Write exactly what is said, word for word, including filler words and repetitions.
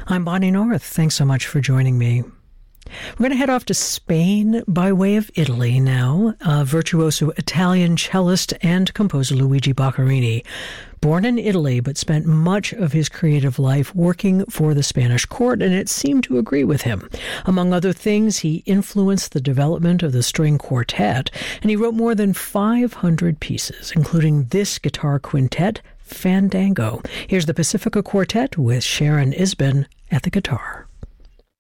I'm Bonnie North. Thanks so much for joining me. We're going to head off to Spain by way of Italy now. Uh, virtuoso Italian cellist and composer Luigi Boccherini, born in Italy but spent much of his creative life working for the Spanish court, and it seemed to agree with him. Among other things, he influenced the development of the string quartet, and he wrote more than five hundred pieces, including this guitar quintet, Fandango. Here's the Pacifica Quartet with Sharon Isbin at the guitar.